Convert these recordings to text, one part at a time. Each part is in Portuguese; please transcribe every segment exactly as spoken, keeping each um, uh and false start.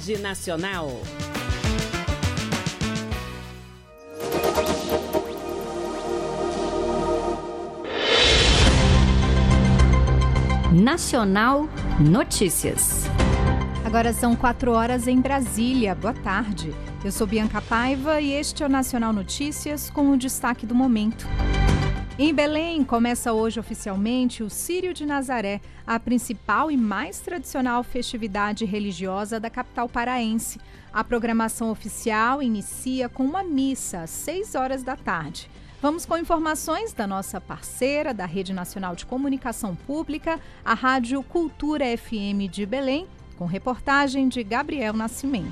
Tarde Nacional. Nacional Notícias. Agora são quatro horas em Brasília. Boa tarde. Eu sou Bianca Paiva e este é o Nacional Notícias com o destaque do momento. Em Belém, começa hoje oficialmente o Círio de Nazaré, a principal e mais tradicional festividade religiosa da capital paraense. A programação oficial inicia com uma missa às seis horas da tarde. Vamos com informações da nossa parceira da Rede Nacional de Comunicação Pública, a Rádio Cultura F M de Belém, com reportagem de Gabriel Nascimento.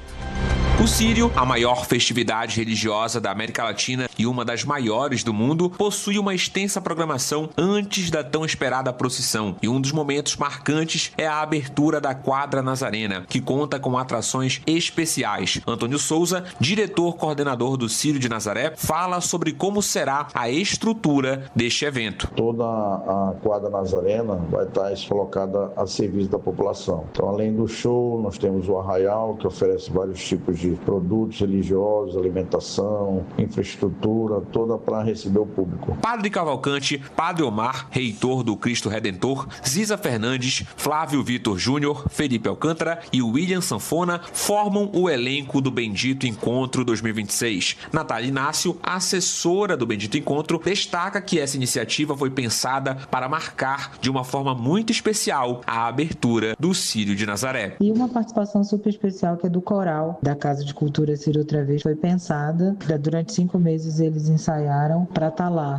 O Círio, a maior festividade religiosa da América Latina e uma das maiores do mundo, possui uma extensa programação antes da tão esperada procissão. E um dos momentos marcantes é a abertura da quadra nazarena, que conta com atrações especiais. Antônio Souza, diretor-coordenador do Círio de Nazaré, fala sobre como será a estrutura deste evento. Toda a quadra nazarena vai estar colocada a serviço da população. Então, além do show, nós temos o arraial, que oferece vários tipos de produtos religiosos, alimentação, infraestrutura, toda para receber o público. Padre Cavalcante, Padre Omar, reitor do Cristo Redentor, Ziza Fernandes, Flávio Vitor Júnior, Felipe Alcântara e William Sanfona formam o elenco do Bendito Encontro dois mil e vinte e seis. Natália Inácio, assessora do Bendito Encontro, destaca que essa iniciativa foi pensada para marcar de uma forma muito especial a abertura do Círio de Nazaré. E uma participação super especial que é do coral da Casa de Cultura Círio Outra Vez, foi pensada, durante cinco meses eles ensaiaram para estar lá.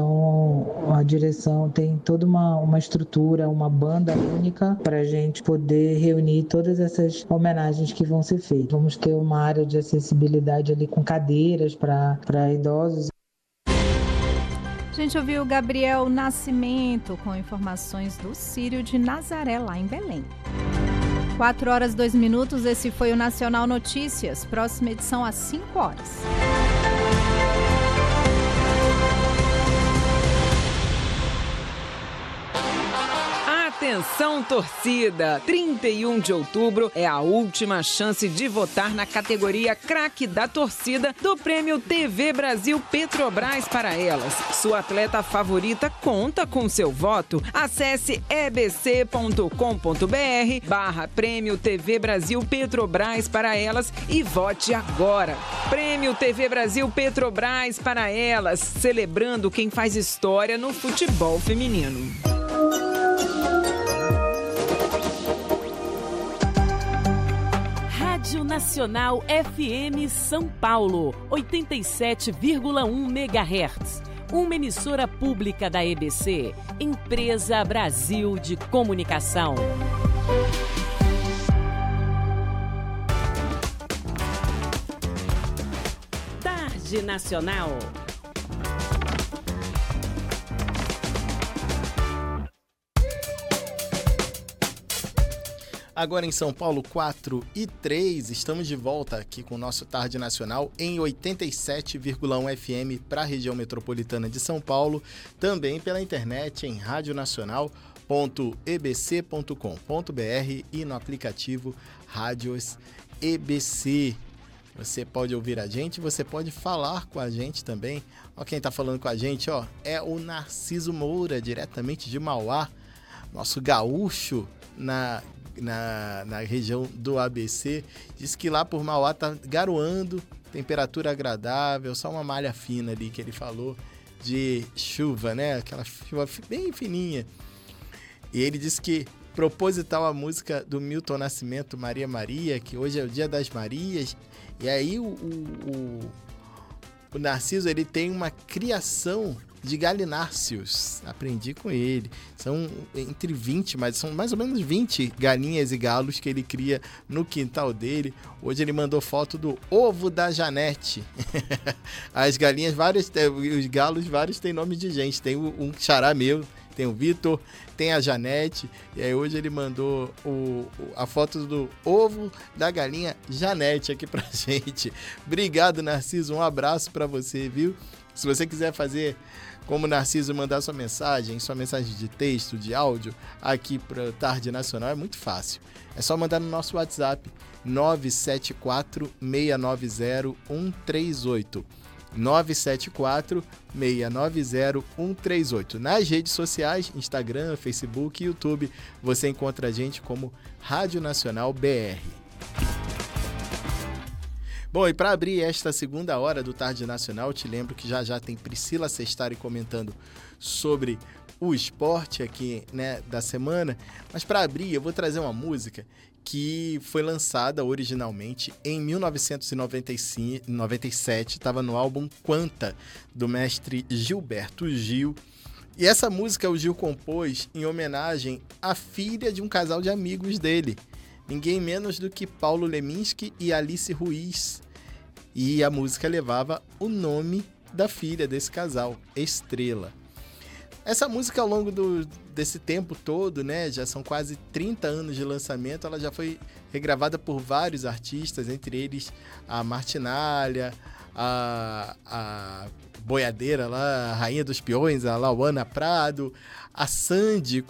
Então a direção tem toda uma, uma estrutura, uma banda única para a gente poder reunir todas essas homenagens que vão ser feitas. Vamos ter uma área de acessibilidade ali com cadeiras para idosos. A gente ouviu o Gabriel Nascimento com informações do Círio de Nazaré, lá em Belém. quatro horas, dois minutos, esse foi o Nacional Notícias. Próxima edição às cinco horas. Atenção, torcida! trinta e um de outubro é a última chance de votar na categoria Craque da Torcida do Prêmio T V Brasil Petrobras para Elas. Sua atleta favorita conta com seu voto. Acesse ebc.com.br barra Prêmio T V Brasil Petrobras para Elas e vote agora. Prêmio T V Brasil Petrobras para Elas, celebrando quem faz história no futebol feminino. Rádio Nacional F M São Paulo, oitenta e sete vírgula um megahertz. Uma emissora pública da E B C, Empresa Brasil de Comunicação. Tarde Nacional. Agora em São Paulo, quatro e três, estamos de volta aqui com o nosso Tarde Nacional em oitenta e sete vírgula um F M para a região metropolitana de São Paulo, também pela internet em radionacional ponto e b c ponto com ponto b r e no aplicativo Rádios E B C. Você pode ouvir a gente, você pode falar com a gente também. Ó, quem está falando com a gente, ó, é o Narciso Moura, diretamente de Mauá, nosso gaúcho na Na, na região do A B C, diz que lá por Mauá tá garoando, temperatura agradável, só uma malha fina ali que ele falou de chuva, né? Aquela chuva bem fininha. E ele disse que proposital a música do Milton Nascimento, Maria Maria, que hoje é o Dia das Marias. E aí o, o, o Narciso, ele tem uma criação de galináceos, aprendi com ele, são entre vinte, mas são mais ou menos vinte galinhas e galos que ele cria no quintal dele. Hoje ele mandou foto do ovo da Janete. As galinhas, várias, os galos, vários têm nome de gente, tem um xará meu, tem o Vitor, tem a Janete, e aí hoje ele mandou o, a foto do ovo da galinha Janete aqui pra gente. Obrigado, Narciso, um abraço pra você, viu? Se você quiser fazer como Narciso, mandar sua mensagem, sua mensagem de texto, de áudio, aqui para Tarde Nacional, é muito fácil. É só mandar no nosso WhatsApp nove sete quatro, seis nove zero, um três oito. nove sete quatro, seis nove zero, um três oito. Nas redes sociais, Instagram, Facebook e YouTube, você encontra a gente como Rádio Nacional B R. Bom, e para abrir esta segunda hora do Tarde Nacional, te lembro que já já tem Priscila Sestari comentando sobre o esporte aqui, né, da semana. Mas para abrir, eu vou trazer uma música que foi lançada originalmente em mil novecentos e noventa e sete, estava no álbum Quanta, do mestre Gilberto Gil. E essa música o Gil compôs em homenagem à filha de um casal de amigos dele, ninguém menos do que Paulo Leminski e Alice Ruiz. E a música levava o nome da filha desse casal, Estrela. Essa música, ao longo do, desse tempo todo, né, já são quase trinta anos de lançamento, ela já foi regravada por vários artistas, entre eles a Martinália, a, a boiadeira lá, a Rainha dos Peões, a Lauana Prado, a Sandy